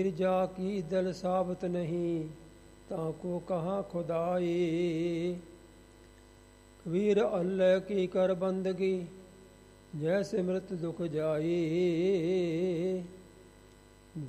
कबीर जा की दल साबत नहीं, ताको कहाँ खुदाई। कबीर अल्लाह की कर बंदगी, जैसे मृत दुख जाई।